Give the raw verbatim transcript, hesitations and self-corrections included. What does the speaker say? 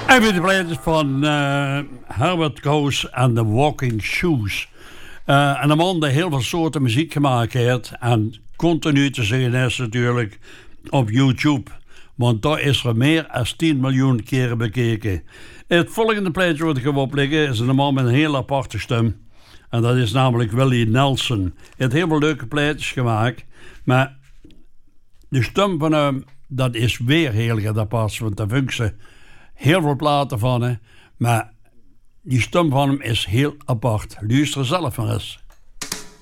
Even de plaatjes van uh, Herbert Koos en The Walking Shoes. Uh, en een man die heel veel soorten muziek gemaakt heeft. En continu te zien is natuurlijk op YouTube. Want daar is er meer dan tien miljoen keren bekeken. Het volgende plaatje wat ik ga opleggen is een man met een heel aparte stem. En dat is namelijk Willie Nelson. Hij heeft heel veel leuke plaatjes gemaakt. Maar de stem van hem, dat is weer heel apart. Want daar vond ze heel veel platen van hem. Maar die stem van hem is heel apart. Luister zelf maar eens.